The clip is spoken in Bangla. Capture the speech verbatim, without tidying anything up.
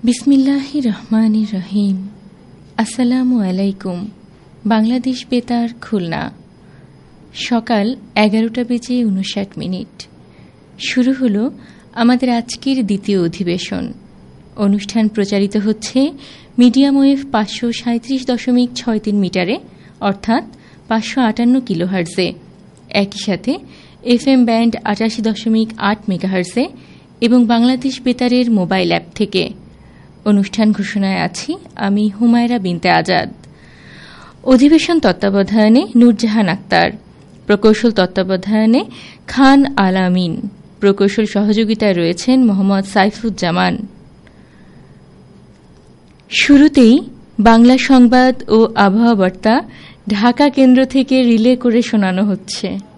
বিসমিল্লাহির রহমানির রহিম। আসসালামু আলাইকুম। বাংলাদেশ বেতার খুলনা, সকাল এগারোটা বেজে উনষাট মিনিট। শুরু হলো আমাদের আজকের দ্বিতীয় অধিবেশন। অনুষ্ঠান প্রচারিত হচ্ছে মিডিয়াম ওয়েভ পাঁচশো সাঁত্রিশ দশমিক ছয় তিন মিটারে, অর্থাৎ পাঁচশো আটান্ন কিলোহার্জে, একই সাথে এফ এম ব্যান্ড আটাশি দশমিক আট মেগাহার্জে এবং বাংলাদেশ বেতারের মোবাইল অ্যাপ থেকে। অনুষ্ঠান ঘোষণায় আছি আমি হুমায়রা বিনতে আজাদ। অধিবেশন তত্ত্বাবধানে নূরজাহান আক্তার, প্রকৌশল তত্ত্বাবধানে খান আল আমিন, প্রকৌশল সহযোগিতায় রয়েছেন মোহাম্মদ সাইফুজ্জামান। শুরুতেই বাংলা সংবাদ ও আবহাওয়া বার্তা ঢাকা কেন্দ্র থেকে রিলে করে শোনানো হচ্ছে।